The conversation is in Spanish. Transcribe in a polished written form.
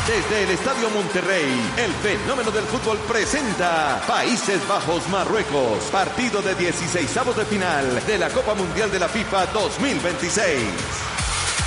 Desde el Estadio Monterrey, el fenómeno del fútbol presenta Países Bajos-Marruecos, partido de 16avos de final de la Copa Mundial de la FIFA 2026.